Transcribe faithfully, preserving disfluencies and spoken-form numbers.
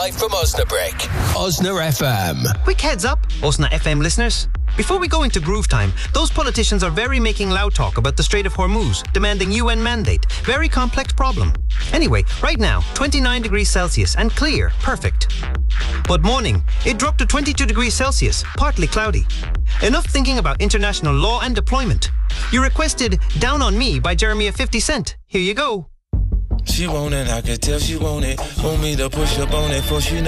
live from Osnabrick. Osna F M. Quick heads up, Osna F M listeners. Before we go into groove time, those politicians are very making loud talk about the Strait of Hormuz, demanding U N mandate. Very complex problem. Anyway, right now, twenty-nine degrees Celsius and clear, perfect. But morning, it dropped to twenty-two degrees Celsius, partly cloudy. Enough thinking about international law and deployment. You requested Down on Me by Jeremy fifty Cent. Here you go. She want it, I can tell she want it. Want me to push up on it for she